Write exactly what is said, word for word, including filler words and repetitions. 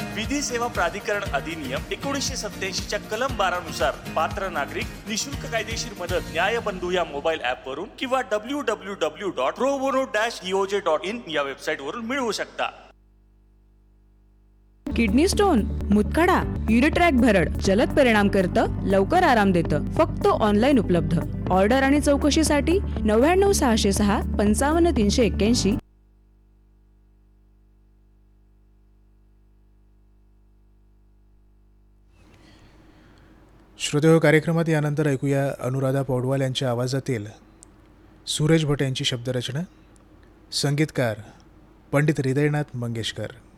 विधी सेवा प्राधिकरण अधिनियम एकोणीसशे सत्याऐंशी च्या कलम बारा नुसार पात्र नागरिक निशुल्क कायदेशीर मदत न्यायबंधू या मोबाईल ऍप वरून किंवा W W W dot pro bono dash ईओजे dot in या वेबसाईट वरून मिळवू शकता. किडनी स्टोन, मुतखडा, युरिट्रॅक भरड जलद परिणाम करतं, लवकर आराम देतं. फक्त ऑनलाईन उपलब्ध. ऑर्डर आणि चौकशीसाठी नव्याण्णव सहाशे सहा पंचावन्न तीनशे एक्क्याऐंशी. श्रोतेहो, कार्यक्रमात यानंतर ऐकूया अनुराधा पौडवाल यांच्या आवाजातील सूरज भट यांची शब्दरचना. संगीतकार पंडित हृदयनाथ मंगेशकर.